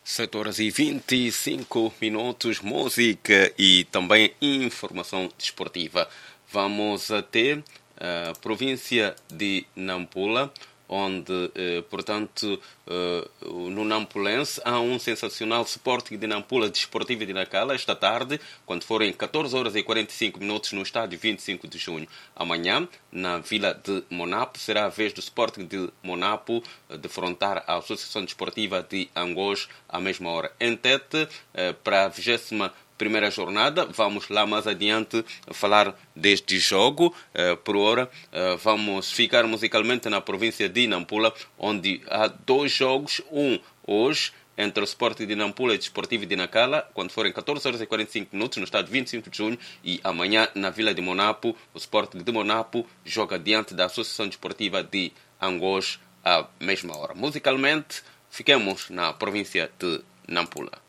7 horas e 25 minutos, música e também informação desportiva. Vamos até a província de Nampula, onde, portanto, no Nampulense há um sensacional Sporting de Nampula Desportivo de Nacala esta tarde, quando forem 14 horas e 45 minutos no estádio 25 de junho. Amanhã, na Vila de Monapo, será a vez do Sporting de Monapo defrontar a Associação Desportiva de Angós à mesma hora. Em Tete, para a 21ª jornada, vamos lá mais adiante falar deste jogo. Por hora, vamos ficar musicalmente na província de Nampula, onde há dois jogos, um hoje entre o Sporting de Nampula e o Desportivo de Nacala, quando forem 14 horas e 45 minutos no estádio 25 de junho, e amanhã na Vila de Monapo, o Sporting de Monapo joga diante da Associação Desportiva de Angós à mesma hora. Musicalmente, fiquemos na província de Nampula.